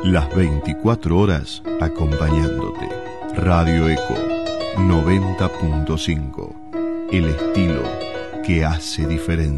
Las 24 horas acompañándote. Radio Eco 90.5. El estilo que hace diferencia.